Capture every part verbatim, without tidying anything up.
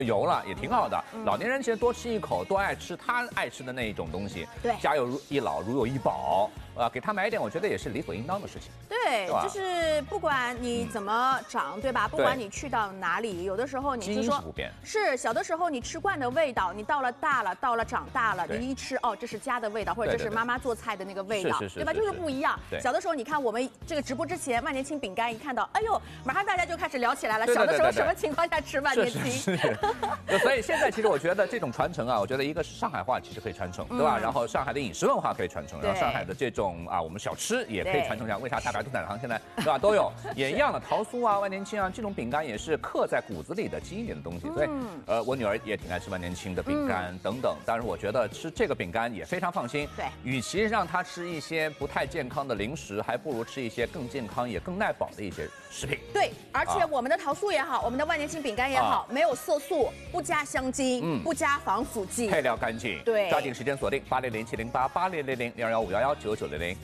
油了，也挺好的。嗯、老年人其实多吃一口，多爱吃他爱吃的那一种东西。 对， 家有一老，如有一宝。啊，给他买一点，我觉得也是理所应当的事情。 对，就是不管你怎么长，嗯、对吧？不管你去到哪里，有的时候你就说，是小的时候你吃惯的味道，你到了大了，到了长大了，你一吃哦，这是家的味道，或者这是妈妈做菜的那个味道，对吧？就是不一样。小的时候你看我们这个直播之前，万年青饼干一看到，哎呦，马上大家就开始聊起来了。小的时候什么情况下吃万年青？ 所以现在其实我觉得这种传承啊，我觉得一个是上海话其实可以传承，对吧？然后上海的饮食文化可以传承，然后上海的这种。啊，我们小吃也可以传承下。为啥大白兔奶糖现在对吧都有，也一样的桃酥啊、万年青啊这种饼干也是刻在骨子里的基因里的东西。所以，呃，我女儿也挺爱吃万年青的饼干等等。但是我觉得吃这个饼干也非常放心。 对， 与其让她吃一些不太健康的零食，还不如吃一些更健康也更耐饱的一些食品。 对，而且我们的桃酥也好，我们的万年青饼干也好，没有色素，不加香精，嗯，不加防腐剂， 配料干净。 对， 抓紧时间锁定八零零七零八八零零零零二幺五幺幺九九零零。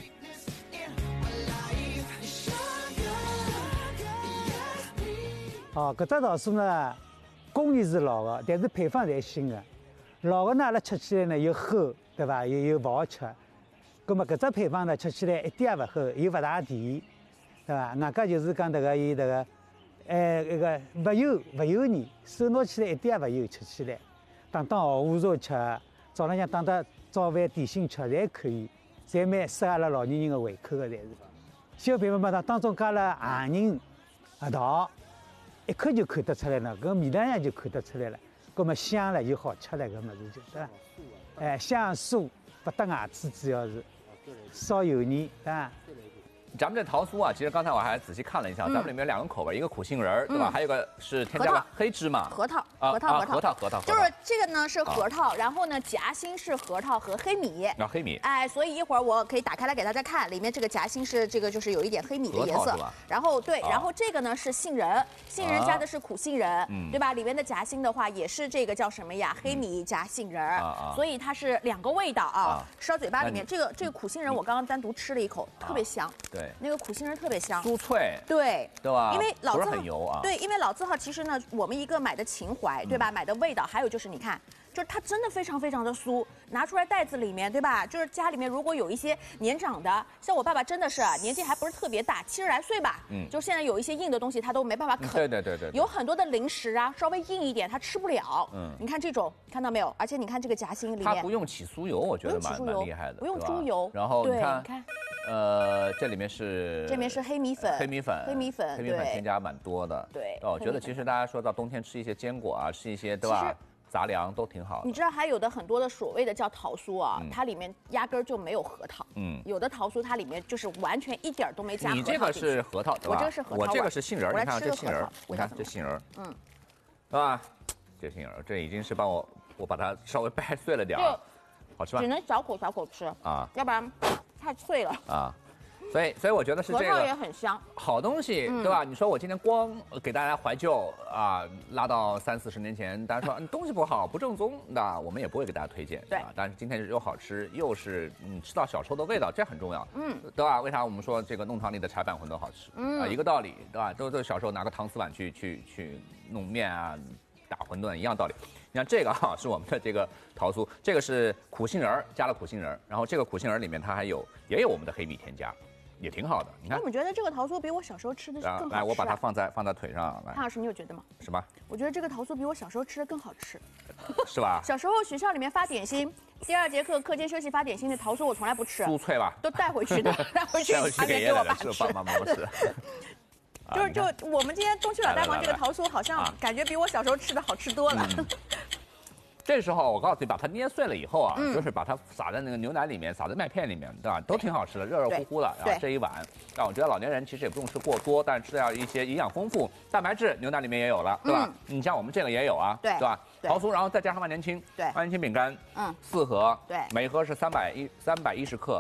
哦，搿只桃酥呢，工艺是老的，但是配方侪新的。老的呢，阿拉吃起来呢又齁，对伐？又又勿好吃。葛末搿只配方呢，吃起来一点也勿齁，又勿大甜，对伐？外加就是讲迭个伊迭个，哎，那个勿油勿油腻，手拿起来一点也勿油，吃起来当当下午茶吃，早浪向当当早饭点心吃，侪可以，侪蛮适合阿拉老年人的胃口的，侪是。小配方嘛，当当中加了杏仁、核桃。一看就看得出来了，搿味道上就看得出来了，搿么香了又好吃了，搿物事就对伐？哎，香酥不得牙齿，主要是少油腻，对伐？ 咱们这桃酥啊，其实刚才我还仔细看了一下，咱们里面有两个口味，一个苦杏仁，对吧？还有一个是添加了黑芝麻、 核桃、核桃、 核桃、核桃， 就是这个呢是核桃，然后呢夹心是核桃和黑米。 啊，黑米。 哎，所以一会儿我可以打开来给大家看，里面这个夹心是这个就是有一点黑米的颜色。然后对，然后这个呢是杏仁，杏仁加的是苦杏仁，对吧？里面的夹心的话也是这个叫什么呀？黑米加杏仁，所以它是两个味道啊，吃到嘴巴里面。这个这个苦杏仁我刚刚单独吃了一口，特别香。 对， 那个苦杏仁特别香， 酥脆， 对， 对吧？ 因为老字号很油啊， 对，因为老字号其实呢，我们一个买的情怀，对吧？买的味道，还有就是你看，就是它真的非常非常的酥，拿出来袋子里面，对吧？就是家里面如果有一些年长的，像我爸爸真的是年纪还不是特别大，七十来岁吧，嗯，就现在有一些硬的东西他都没办法啃， 对对对对， 有很多的零食啊，稍微硬一点他吃不了，嗯，你看这种看到没有？而且你看这个夹心里面， 它不用起酥油，我觉得蛮蛮厉害的， 不用猪油， 然后你看。呃，这里面是这里面是黑米粉， 黑米粉， 黑米粉， 黑米粉添加蛮多的。 对， 哦，我觉得其实大家说到冬天吃一些坚果啊，吃一些对吧，杂粮都挺好的。 你知道还有的很多的所谓的叫桃酥啊，它里面压根儿就没有核桃。嗯，有的桃酥它里面就是完全一点都没加核桃。 你这个是核桃对吧？ 我这个是核桃， 我这个是杏仁。你看这杏仁， 你看这杏仁，嗯，对吧？这杏仁，这已经是帮我我把它稍微掰碎了点儿，好吃吧？ 只能小口小口吃啊，要不然太脆了啊。 所以，所以我觉得是这个核桃也很香， 好东西，对吧？你说我今天光给大家怀旧啊，拉到三四十年前，大家说东西不好、不正宗，那我们也不会给大家推荐，对吧？但是今天又好吃，又是嗯吃到小时候的味道，这很重要，嗯，对吧？为啥我们说这个弄堂里的柴板馄饨好吃？嗯啊，一个道理，对吧？都都小时候拿个搪瓷碗去去去弄面啊。打馄饨一样道理，你看这个哈、啊、是我们的这个桃酥，这个是苦杏仁加了苦杏仁，然后这个苦杏仁里面它还有也有我们的黑米添加，也挺好的。你看， 我觉得这个桃酥比我小时候吃的更好吃、啊。 来，我把它放在放在腿上。来， 潘老师，你有觉得吗？ 什么？ 我觉得这个桃酥比我小时候吃的更好吃， 是吧？ 小时候学校里面发点心，第二节课课间休息发点心的桃酥我从来不吃， 酥脆吧？ 都带回去的，带回去下面给我爸吃。 爸爸妈妈吃。 就就我们今天东区老大王这个桃酥，好像感觉比我小时候吃的好吃多了。嗯、 这时候我告诉你，把它捏碎了以后啊，嗯、就是把它撒在那个牛奶里面，撒在麦片里面，对吧？都挺好吃的，热热乎乎的。然后这一碗，啊，我觉得老年人其实也不用吃过多，但是吃掉一些营养丰富，蛋白质牛奶里面也有了，对吧？嗯、你像我们这个也有啊， 对对吧？桃酥，然后再加上万年青， 对， 万年青饼干，嗯，四盒， 对， 每盒是三百一三百一十克。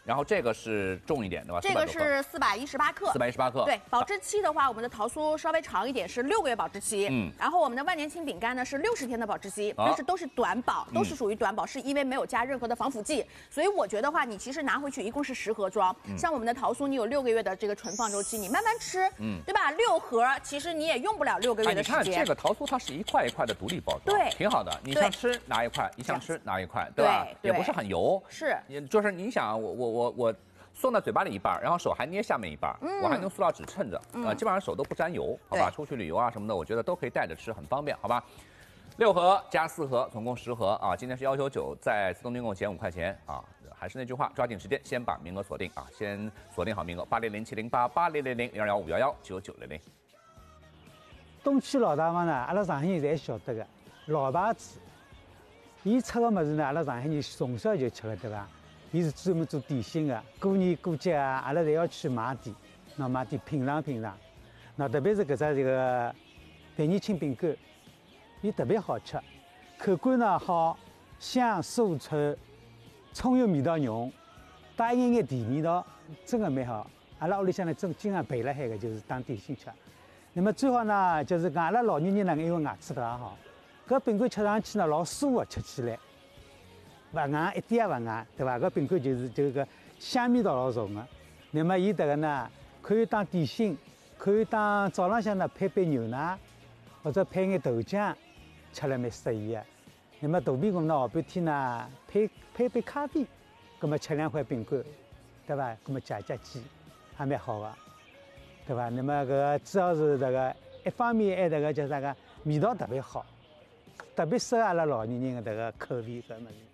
然后这个是重一点对吧？ 这个是四百一十八克， 四百一十八克。 对，保质期的话，我们的桃酥稍微长一点，是六个月保质期。嗯，然后我们的万年青饼干呢是六十天的保质期，但是都是短保，都是属于短保，是因为没有加任何的防腐剂，所以我觉得话，你其实拿回去一共是十盒装。像我们的桃酥，你有六个月的这个存放周期，你慢慢吃，嗯，对吧？六盒其实你也用不了六个月的时间。 你看这个桃酥，它是一块一块的独立包装， 对， 挺好的。你想吃拿一块，你想吃拿一块，对吧？也不是很油， 是， 就是你想我我我我。送到嘴巴里一半，然后手还捏下面一半，嗯、我还用塑料纸衬着，嗯、呃，基本上手都不沾油，好吧？出去旅游啊什么的，我觉得都可以带着吃，很方便，好吧？六盒加四盒，总共十盒啊！今天是幺九九，在自动订购减五块钱啊！还是那句话，抓紧时间，先把名额锁定啊！先锁定好名额，八零零七零八八零零零零二幺五幺幺九九零零。 东区老大房呢，阿拉上海人侪晓得个老牌子，伊出个物事呢，阿拉上海人从小就吃个，对伐？伊是专门做点心的，过年过节啊，阿拉侪要去买点，那买点品尝品尝。那特别是搿只这个万年青饼干，伊特别好吃，口感呢好，香酥脆，葱油味道浓，带一眼眼甜味道，真的蛮好。阿拉屋里向呢，真经常备辣海个，就是当点心吃。那么最好呢，就是讲阿拉老年人呢，因为牙齿不大好，搿饼干吃上去呢老酥个，吃起来。不硬，一点也不硬，对吧？搿饼干就是这个香味道老重的。那么伊迭个呢，可以当点心，可以当早浪向呢配杯牛奶，或者配眼豆浆，吃了蛮适宜的。那么肚皮饿呢，下半天呢配配杯咖啡，葛么吃两块饼干，对吧？葛么解解饥，还蛮好的，对吧？那么搿个主要是这个一方面还迭个叫啥个味道特别好，特别适合阿拉老年人的迭个口味搿物事。